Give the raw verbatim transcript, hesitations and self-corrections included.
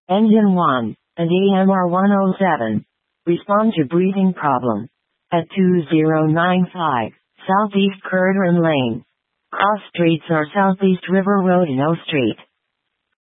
Engine one, and E M R one oh seven. Respond to breathing problem. At two zero nine five, Southeast Curtin Lane. Cross streets are Southeast River Road and O Street.